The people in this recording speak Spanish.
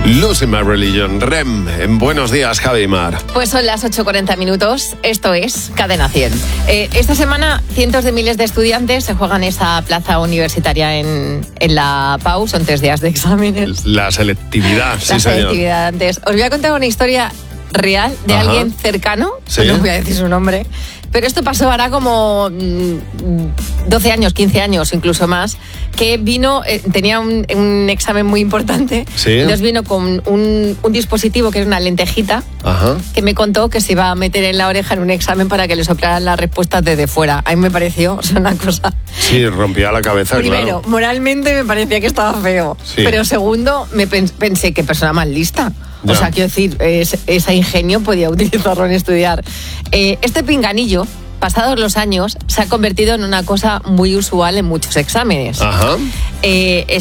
Losing My Religion, REM, en Buenos Días, Javi y Mar. Pues son las 8:40 minutos, esto es Cadena 100. Esta semana cientos de miles de estudiantes se juegan esa plaza universitaria en la PAU, son 3 días de exámenes. La selectividad, sí, La señor. selectividad antes. Os voy a contar una historia real de alguien cercano, ¿Sí? no voy a decir su nombre, pero esto pasó ahora como 12 años, 15 años, incluso más, que vino, tenía un examen muy importante, ¿Sí? entonces vino con un dispositivo que es una lentejita, Ajá. que me contó que se iba a meter en la oreja en un examen para que le soplaran las respuestas desde fuera. A mí me pareció, o sea, una cosa... Sí, rompía la cabeza, Primero, claro. moralmente me parecía que estaba feo, Sí. pero segundo, pensé, qué persona más lista. Ya. O sea, quiero decir, ese ingenio podía utilizarlo en estudiar. Este pinganillo, pasados los años, se ha convertido en una cosa muy usual en muchos exámenes. Ajá.